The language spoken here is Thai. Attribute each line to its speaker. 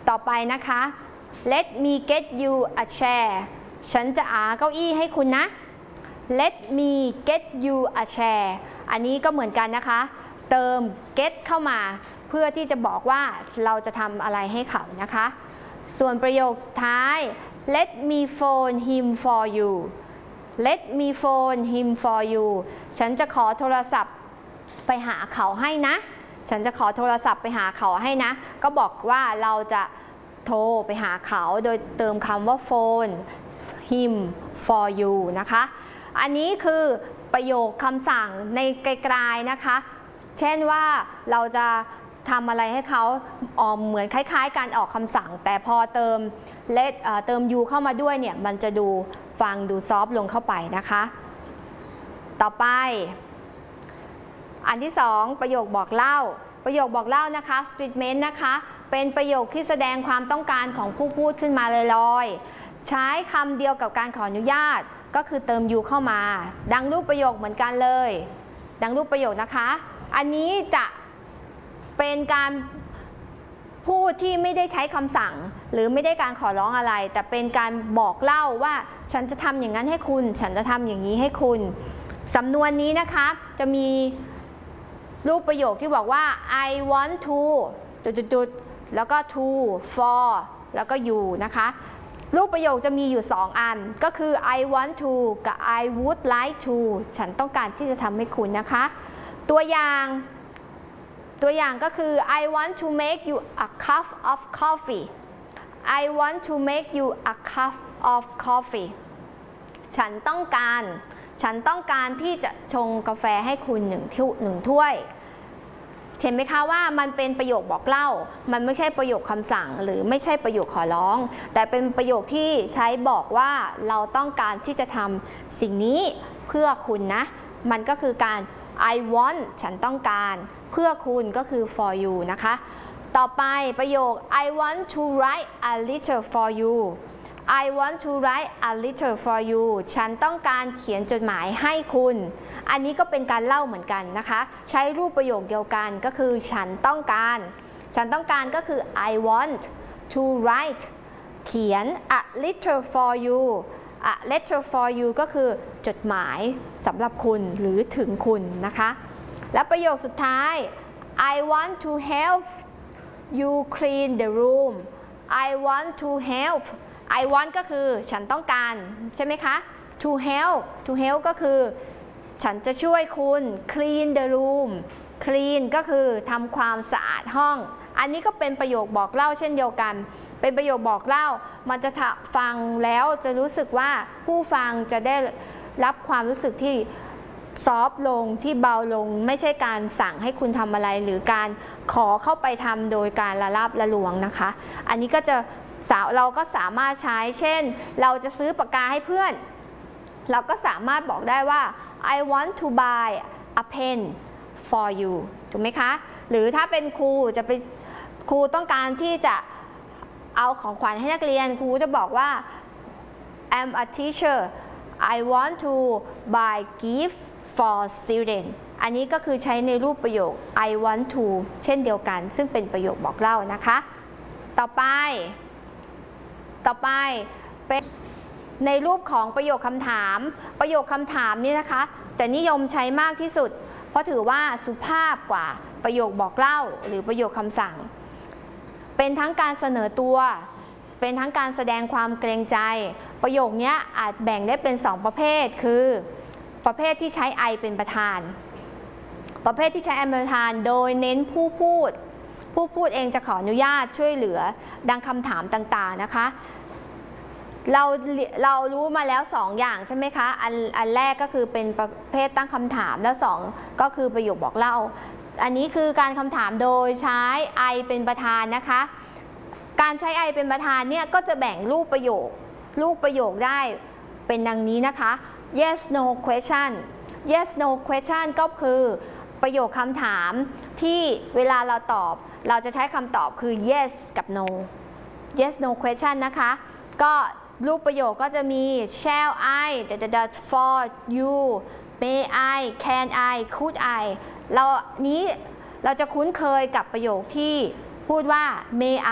Speaker 1: ต่อไปนะคะ Let me get you a chair ฉันจะหาเก้าอี้ให้คุณนะ Let me get you a chair อันนี้ก็เหมือนกันนะคะเติม get เข้ามาเพื่อที่จะบอกว่าเราจะทำอะไรให้เขานะคะส่วนประโยคสุดท้าย Let me phone him for you Let me phone him for you ฉันจะขอโทรศัพท์ไปหาเขาให้นะฉันจะขอโทรศัพท์ไปหาเขาให้นะก็บอกว่าเราจะโทรไปหาเขาโดยเติมคำว่า phone him for you นะคะอันนี้คือประโยคคำสั่งในไกลๆนะคะเช่นว่าเราจะทำอะไรให้เขาเหมือนคล้ายๆการออกคำสั่งแต่พอเติม เติม you เข้ามาด้วยเนี่ยมันจะดูฟังดูซอฟลงเข้าไปนะคะต่อไปอันที่2ประโยคบอกเล่าประโยคบอกเล่านะคะ statement นะคะเป็นประโยคที่แสดงความต้องการของผู้พูดขึ้นมาลอยๆใช้คำเดียวกับการขออนุญาตก็คือเติม you เข้ามาดังรูปประโยคเหมือนกันเลยดังรูปประโยคนะคะอันนี้จะเป็นการพูดที่ไม่ได้ใช้คำสั่งหรือไม่ได้การขอร้องอะไรแต่เป็นการบอกเล่าว่าฉันจะทำอย่างนั้นให้คุณฉันจะทำอย่างนี้ให้คุณสำนวนนี้นะคะจะมีรูปประโยคที่บอกว่า I want to จุดๆแล้วก็ to for แล้วก็ you นะคะรูปประโยคจะมีอยู่2อันก็คือ I want to กับ I would like to ฉันต้องการที่จะทำให้คุณนะคะตัวอย่างก็คือ I want to make you a cup of coffee I want to make you a cup of coffee ฉันต้องการที่จะชงกาแฟให้คุณหนึ่งถ้วยเห็นไหมคะว่ามันเป็นประโยคบอกเล่ามันไม่ใช่ประโยคคำสั่งหรือไม่ใช่ประโยคขอร้องแต่เป็นประโยคที่ใช้บอกว่าเราต้องการที่จะทำสิ่งนี้เพื่อคุณนะมันก็คือการ I want ฉันต้องการเพื่อคุณก็คือ for you นะคะต่อไปประโยค I want to write a letter for you I want to write a letter for you ฉันต้องการเขียนจดหมายให้คุณอันนี้ก็เป็นการเล่าเหมือนกันนะคะใช้รูปประโยคเดียวกันก็คือฉันต้องการก็คือ I want to write เขียน a letter for you a letter for you ก็คือจดหมายสำหรับคุณหรือถึงคุณนะคะและประโยคสุดท้าย I want to help you clean the room I want to help I want ก็คือฉันต้องการใช่ไหมคะ to help ก็คือฉันจะช่วยคุณ clean the room clean ก็คือทำความสะอาดห้องอันนี้ก็เป็นประโยคบอกเล่าเช่นเดียวกันเป็นประโยคบอกเล่ามันจะฟังแล้วจะรู้สึกว่าผู้ฟังจะได้รับความรู้สึกที่ซอฟลงที่เบาลงไม่ใช่การสั่งให้คุณทำอะไรหรือการขอเข้าไปทำโดยการละลาบละลวงนะคะอันนี้ก็จะเราก็สามารถใช้เช่นเราจะซื้อปากกาให้เพื่อนเราก็สามารถบอกได้ว่า I want to buy a pen for you ถูกไหมคะหรือถ้าเป็นครูต้องการที่จะเอาของขวัญให้นักเรียนครูจะบอกว่า I'm a teacher I want to buy gift for student อันนี้ก็คือใช้ในรูปประโยค I want to เช่นเดียวกันซึ่งเป็นประโยคบอกเล่านะคะต่อไปเป็นในรูปของประโยคคำถามนี่นะคะจะนิยมใช้มากที่สุดเพราะถือว่าสุภาพกว่าประโยคบอกเล่าหรือประโยคคำสั่งเป็นทั้งการเสนอตัวเป็นทั้งการแสดงความเกรงใจประโยคนี้อาจแบ่งได้เป็น2ประเภทคือประเภทที่ใช้ I เป็นประธานประเภทที่ใช้ I เป็นประธานโดยเน้นผู้พูดเองจะขออนุญาตช่วยเหลือดังคำถามต่างๆนะคะเรารู้มาแล้ว2อย่างใช่ไหมคะอันแรกก็คือเป็นประเภทตั้งคำถามและ2ก็คือประโยคบอกเล่าอันนี้คือการคำถามโดยใช้ I เป็นประธานนะคะการใช้ I เป็นประธานเนี่ยก็จะแบ่งรูปประโยคได้เป็นดังนี้นะคะ yes no question yes no question ก็คือประโยคคำถามที่เวลาเราตอบเราจะใช้คำตอบคือ yes กับ no yes no question นะคะก็รูปประโยคก็จะมี shall I for you may I can I could I เราจะคุ้นเคยกับประโยคที่พูดว่า may